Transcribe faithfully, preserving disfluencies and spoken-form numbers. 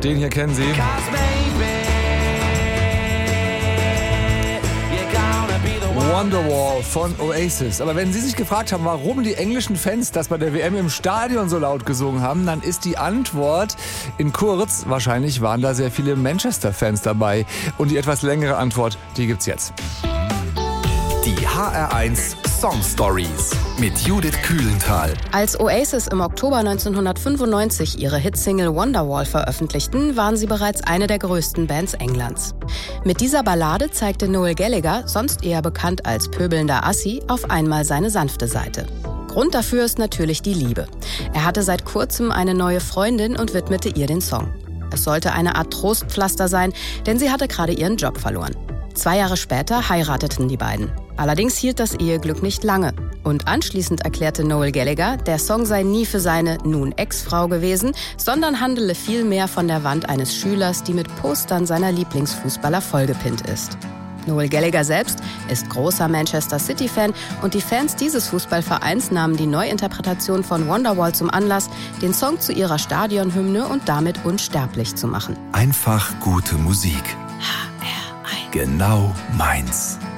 Den hier kennen Sie. Wonderwall von Oasis. Aber wenn Sie sich gefragt haben, warum die englischen Fans das bei der W M im Stadion so laut gesungen haben, dann ist die Antwort in kurz, wahrscheinlich waren da sehr viele Manchester-Fans dabei. Und die etwas längere Antwort, die gibt's jetzt. Die H R eins Song Stories mit Judith Kühlenthal. Als Oasis im Oktober neunzehnhundertfünfundneunzig ihre Hitsingle Wonderwall veröffentlichten, waren sie bereits eine der größten Bands Englands. Mit dieser Ballade zeigte Noel Gallagher, sonst eher bekannt als pöbelnder Assi, auf einmal seine sanfte Seite. Grund dafür ist natürlich die Liebe. Er hatte seit kurzem eine neue Freundin und widmete ihr den Song. Es sollte eine Art Trostpflaster sein, denn sie hatte gerade ihren Job verloren. Zwei Jahre später heirateten die beiden. Allerdings hielt das Eheglück nicht lange. Und anschließend erklärte Noel Gallagher, der Song sei nie für seine nun Ex-Frau gewesen, sondern handele vielmehr von der Wand eines Schülers, die mit Postern seiner Lieblingsfußballer vollgepinnt ist. Noel Gallagher selbst ist großer Manchester City-Fan und die Fans dieses Fußballvereins nahmen die Neuinterpretation von Wonderwall zum Anlass, den Song zu ihrer Stadionhymne und damit unsterblich zu machen. Einfach gute Musik. H R eins. Genau meins.